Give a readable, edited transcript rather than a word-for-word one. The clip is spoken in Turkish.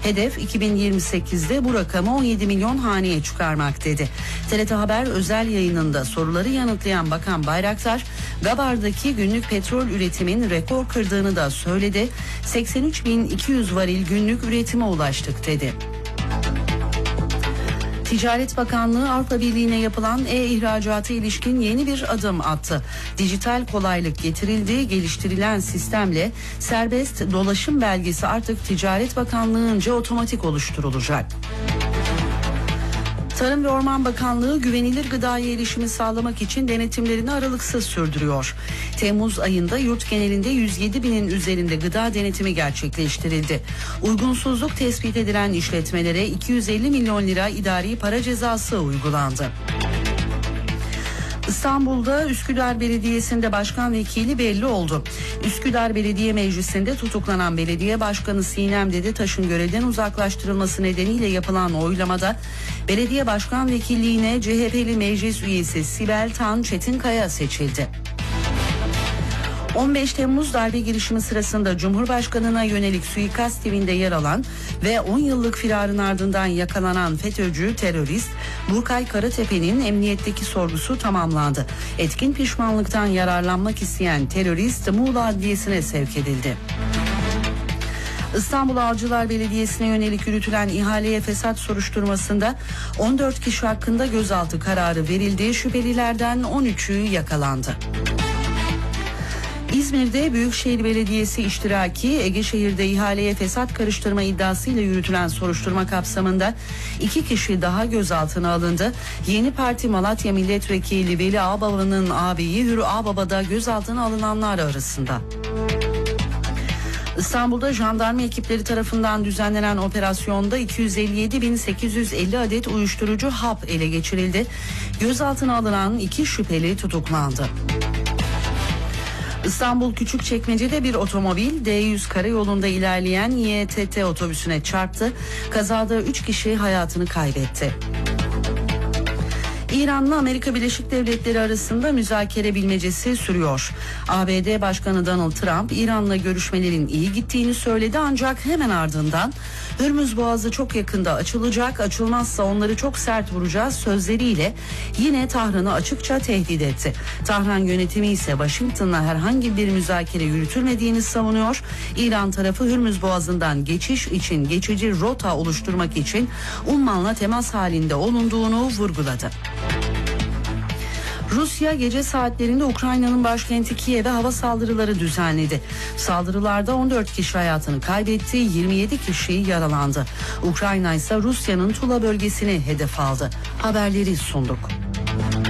Hedef 2028'de bu rakamı 17 milyon haneye çıkarmak dedi. TRT Haber özel yayınında soruları yanıtlayan Bakan Bayraktar, Gabar'daki günlük petrol üretimin rekor kırdığını da söyledi. 83.200 varil günlük üretime ulaştık dedi. Ticaret Bakanlığı Avrupa Birliği'ne yapılan e-ihracata ilişkin yeni bir adım attı. Dijital kolaylık getirildi. Geliştirilen sistemle serbest dolaşım belgesi artık Ticaret Bakanlığı'nca otomatik oluşturulacak. Tarım ve Orman Bakanlığı güvenilir gıdaya erişimi sağlamak için denetimlerini aralıksız sürdürüyor. Temmuz ayında yurt genelinde 107 binin üzerinde gıda denetimi gerçekleştirildi. Uygunsuzluk tespit edilen işletmelere 250 milyon lira idari para cezası uygulandı. İstanbul'da Üsküdar Belediyesi'nde başkan vekili belli oldu. Üsküdar Belediye Meclisi'nde tutuklanan belediye başkanı Sinem Dedetaş'ın görevden uzaklaştırılması nedeniyle yapılan oylamada belediye başkan vekilliğine CHP'li meclis üyesi Sibel Tan Çetinkaya seçildi. 15 Temmuz darbe girişimi sırasında Cumhurbaşkanı'na yönelik suikast timinde yer alan ve 10 yıllık firarın ardından yakalanan FETÖ'cü terörist Burkay Karatepe'nin emniyetteki sorgusu tamamlandı. Etkin pişmanlıktan yararlanmak isteyen terörist Muğla Adliyesi'ne sevk edildi. İstanbul Avcılar Belediyesi'ne yönelik yürütülen ihaleye fesat soruşturmasında 14 kişi hakkında gözaltı kararı verildi. Şüphelilerden 13'ü yakalandı. İzmir'de Büyükşehir Belediyesi iştiraki Egeşehir'de ihaleye fesat karıştırma iddiasıyla yürütülen soruşturma kapsamında 2 kişi daha gözaltına alındı. Yeni Parti Malatya Milletvekili Veli Ağbaba'nın ağabeyi Hürü Ağbaba da gözaltına alınanlar arasında. İstanbul'da jandarma ekipleri tarafından düzenlenen operasyonda 257.850 adet uyuşturucu hap ele geçirildi. Gözaltına alınan 2 şüpheli tutuklandı. İstanbul Küçükçekmece'de bir otomobil D100 karayolunda ilerleyen İETT otobüsüne çarptı. Kazada 3 kişi hayatını kaybetti. İran'la Amerika Birleşik Devletleri arasında müzakere bilmecesi sürüyor. ABD Başkanı Donald Trump İran'la görüşmelerin iyi gittiğini söyledi ancak hemen ardından Hürmüz Boğazı çok yakında açılacak, açılmazsa onları çok sert vuracağız sözleriyle yine Tahran'ı açıkça tehdit etti. Tahran yönetimi ise Washington'la herhangi bir müzakere yürütülmediğini savunuyor. İran tarafı Hürmüz Boğazı'ndan geçiş için geçici rota oluşturmak için Umman'la temas halinde olunduğunu vurguladı. Rusya gece saatlerinde Ukrayna'nın başkenti Kiev'e hava saldırıları düzenledi. Saldırılarda 14 kişi hayatını kaybetti, 27 kişi yaralandı. Ukrayna ise Rusya'nın Tula bölgesini hedef aldı. Haberleri sunduk.